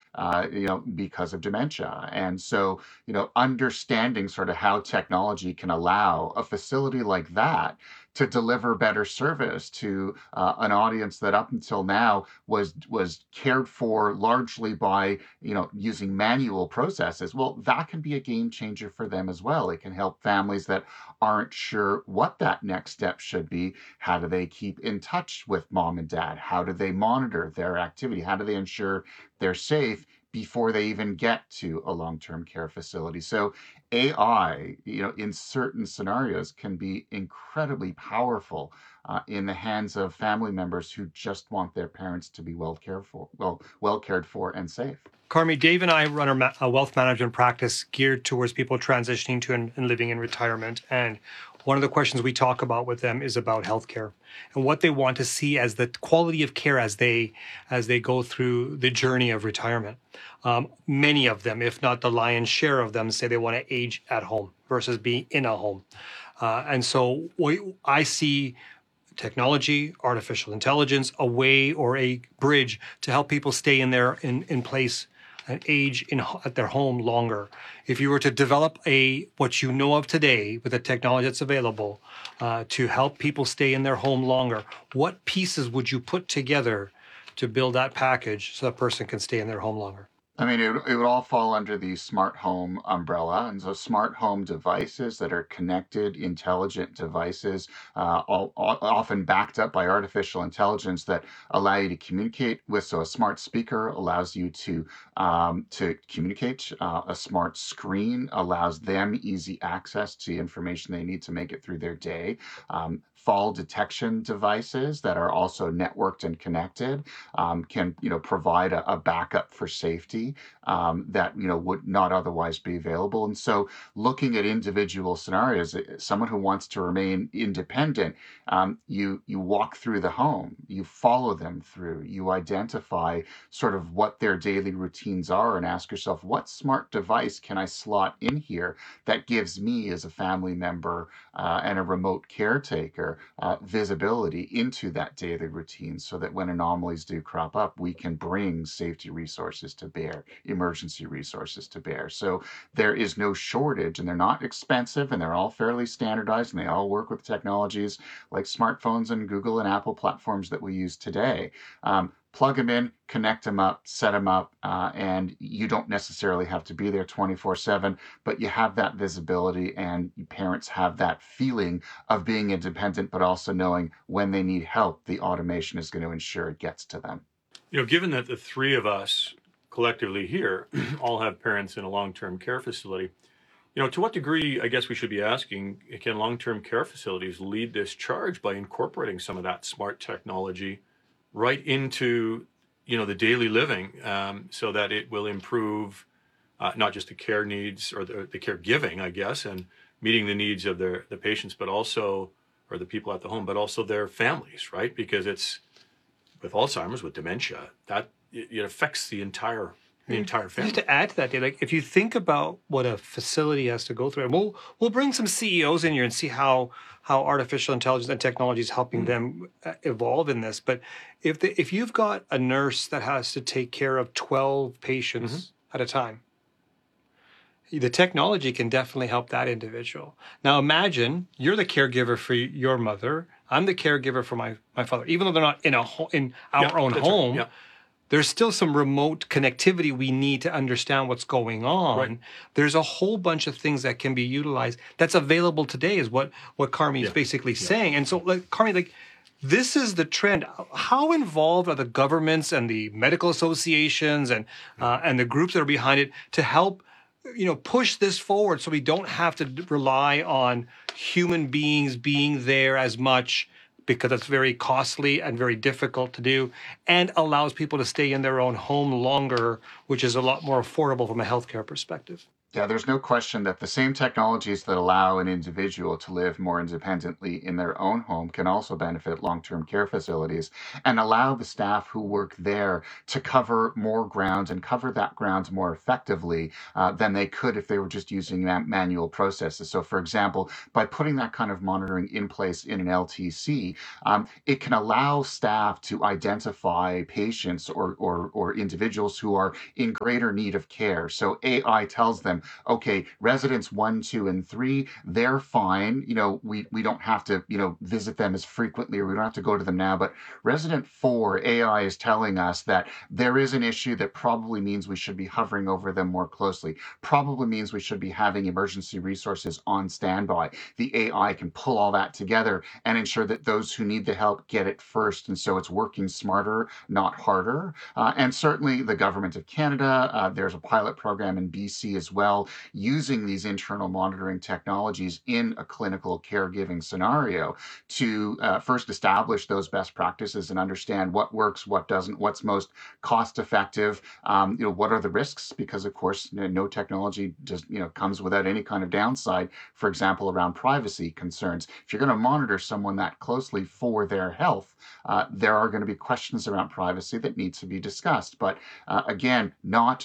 because of dementia. And so, understanding sort of how technology can allow a facility like that to deliver better service to an audience that up until now was cared for largely by using manual processes. Well, that can be a game changer for them as well. It can help families that aren't sure what that next step should be. How do they keep in touch with mom and dad? How do they monitor their activity? How do they ensure they're safe before they even get to a long-term care facility? So AI, in certain scenarios can be incredibly powerful in the hands of family members who just want their parents to be well cared for and safe. Carmi, Dave and I run a wealth management practice geared towards people transitioning to and living in retirement. And one of the questions we talk about with them is about healthcare and what they want to see as the quality of care as they go through the journey of retirement. Many of them, if not the lion's share of them, say they want to age at home versus be in a home. And so I see technology, artificial intelligence, a way or a bridge to help people stay in place and age at their home longer. If you were to develop what you know of today with the technology that's available to help people stay in their home longer, what pieces would you put together to build that package so that person can stay in their home longer? I mean, it would all fall under the smart home umbrella. And so smart home devices that are connected, intelligent devices, often backed up by artificial intelligence that allow you to communicate with. So a smart speaker allows you to communicate. A smart screen allows them easy access to information they need to make it through their day. Fall detection devices that are also networked and connected can provide a backup for safety that would not otherwise be available. And so looking at individual scenarios, someone who wants to remain independent, you walk through the home, you follow them through, you identify sort of what their daily routines are and ask yourself, what smart device can I slot in here that gives me as a family member and a remote caretaker visibility into that daily routine so that when anomalies do crop up, we can bring safety resources to bear, emergency resources to bear. So there is no shortage, and they're not expensive, and they're all fairly standardized, and they all work with technologies like smartphones and Google and Apple platforms that we use today. Plug them in, connect them up, set them up, and you don't necessarily have to be there 24/7, but you have that visibility, and parents have that feeling of being independent, but also knowing when they need help, the automation is going to ensure it gets to them. Given that the three of us collectively here all have parents in a long-term care facility, to what degree, I guess we should be asking, can long-term care facilities lead this charge by incorporating some of that smart technology right into, the daily living so that it will improve not just the care needs or the caregiving, I guess, and meeting the needs of the patients, but also, or the people at the home, but also their families, right? Because it's, with Alzheimer's, with dementia, that it affects the entire family. Just to add to that, Dave, if you think about what a facility has to go through, and we'll bring some CEOs in here and see how artificial intelligence and technology is helping them evolve in this. But if you've got a nurse that has to take care of 12 patients at a time, the technology can definitely help that individual. Now imagine you're the caregiver for your mother. I'm the caregiver for my father. Even though they're not in our own home, right. There's still some remote connectivity we need to understand what's going on. Right. There's a whole bunch of things that can be utilized that's available today is what Carmi is basically saying. And so, Carmi, this is the trend. How involved are the governments and the medical associations and the groups that are behind it to help push this forward so we don't have to rely on human beings being there as much, because it's very costly and very difficult to do, and allows people to stay in their own home longer, which is a lot more affordable from a healthcare perspective? Yeah, there's no question that the same technologies that allow an individual to live more independently in their own home can also benefit long-term care facilities and allow the staff who work there to cover more ground and cover that ground more effectively than they could if they were just using manual processes. So, for example, by putting that kind of monitoring in place in an LTC, it can allow staff to identify patients or individuals who are in greater need of care. So AI tells them, okay, residents 1, 2, and 3, they're fine. We don't have to, visit them as frequently, or we don't have to go to them now. But resident 4, AI is telling us that there is an issue that probably means we should be hovering over them more closely, probably means we should be having emergency resources on standby. The AI can pull all that together and ensure that those who need the help get it first. And so it's working smarter, not harder. And certainly the Government of Canada, there's a pilot program in BC as well, using these internal monitoring technologies in a clinical caregiving scenario to first establish those best practices and understand what works, what doesn't, what's most cost effective, what are the risks, because of course no technology just comes without any kind of downside, for example around privacy concerns. If you're going to monitor someone that closely for their health, there are going to be questions around privacy that need to be discussed, but again, not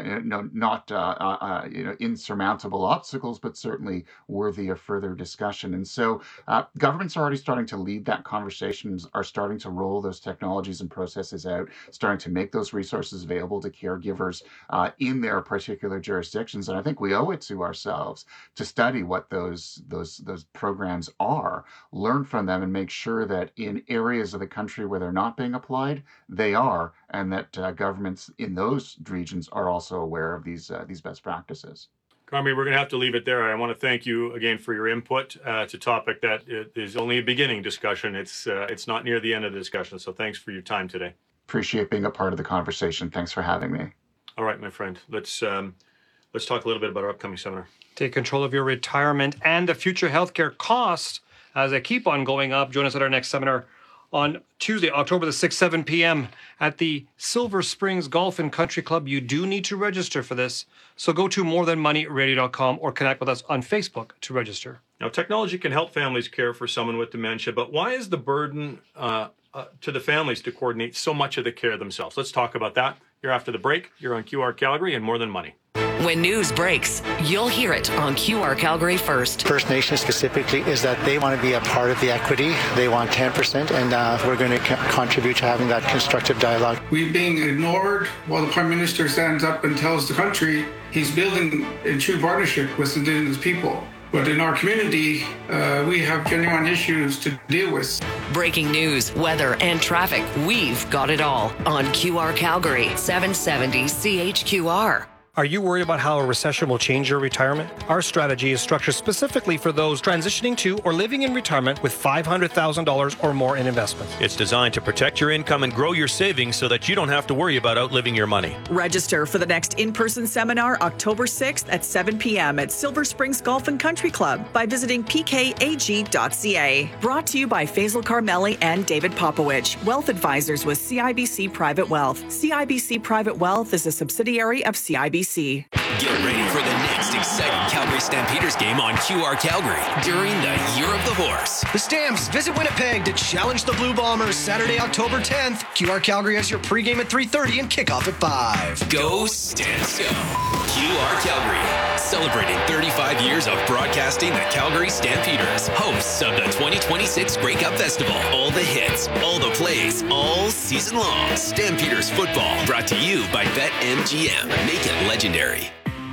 insurmountable obstacles, but certainly worthy of further discussion. And so governments are already starting to lead that conversation, are starting to roll those technologies and processes out, starting to make those resources available to caregivers in their particular jurisdictions. And I think we owe it to ourselves to study what those programs are, learn from them, and make sure that in areas of the country where they're not being applied, they are, and that governments in those regions are also aware of these best practices. Carmi, we're going to have to leave it there. I want to thank you again for your input. It's a topic that is only a beginning discussion. It's not near the end of the discussion. So thanks for your time today. Appreciate being a part of the conversation. Thanks for having me. All right, my friend. Let's talk a little bit about our upcoming seminar. Take control of your retirement and the future healthcare costs as they keep on going up. Join us at our next seminar on Tuesday, October the 6th, 7 p.m. at the Silver Springs Golf and Country Club. You do need to register for this, so go to morethanmoneyradio.com or connect with us on Facebook to register. Now, technology can help families care for someone with dementia, but why is the burden to the families to coordinate so much of the care themselves? Let's talk about that here after the break. You're on QR Calgary and More Than Money. When news breaks, you'll hear it on QR Calgary First. First Nations specifically is that they want to be a part of the equity. They want 10%, and we're going to contribute to having that constructive dialogue. We're being ignored while the Prime Minister stands up and tells the country he's building a true partnership with Indigenous people. But in our community, we have genuine issues to deal with. Breaking news, weather, and traffic. We've got it all on QR Calgary, 770 CHQR. Are you worried about how a recession will change your retirement? Our strategy is structured specifically for those transitioning to or living in retirement with $500,000 or more in investments. It's designed to protect your income and grow your savings so that you don't have to worry about outliving your money. Register for the next in-person seminar October 6th at 7 p.m. at Silver Springs Golf and Country Club by visiting pkag.ca. Brought to you by Faisal Carmeli and David Popowich, Wealth Advisors with CIBC Private Wealth. CIBC Private Wealth is a subsidiary of CIBC. Get ready for the next exciting Calgary Stampeders game on QR Calgary during the Year of the Horse. The Stamps visit Winnipeg to challenge the Blue Bombers Saturday, October 10th. QR Calgary has your pregame at 3:30 and kickoff at 5. Go Stamps go! QR Calgary, celebrating 35 years of broadcasting the Calgary Stampeders, hosts of the 2026 Grey Cup Festival. All the hits, all the plays, all season long. Stampeders football, brought to you by BetMGM. Make it legendary.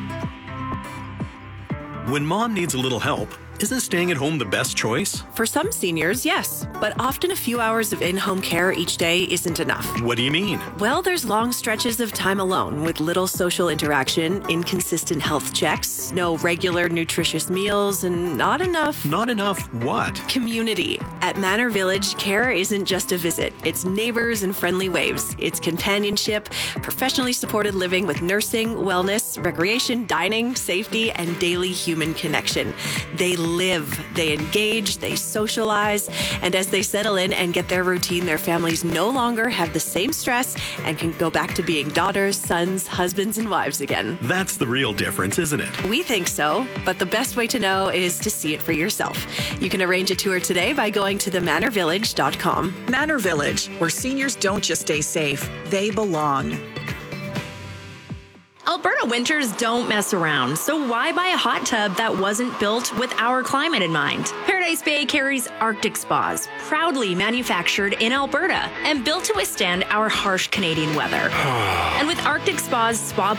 When mom needs a little help, isn't staying at home the best choice? For some seniors, yes. But often a few hours of in-home care each day isn't enough. What do you mean? Well, there's long stretches of time alone with little social interaction, inconsistent health checks, no regular nutritious meals, and not enough... Not enough what? Community. At Manor Village, care isn't just a visit. It's neighbors and friendly waves. It's companionship, professionally supported living with nursing, wellness, recreation, dining, safety, and daily human connection. They live, they engage, they socialize, and as they settle in and get their routine, their families no longer have the same stress and can go back to being daughters, sons, husbands, and wives again. That's the real difference, isn't it? We think so, but the best way to know is to see it for yourself. You can arrange a tour today by going to themanorvillage.com. Manor Village, where seniors don't just stay safe, they belong. Alberta winters don't mess around, so why buy a hot tub that wasn't built with our climate in mind? Paradise Bay carries Arctic Spas, proudly manufactured in Alberta and built to withstand our harsh Canadian weather. And with Arctic Spas spa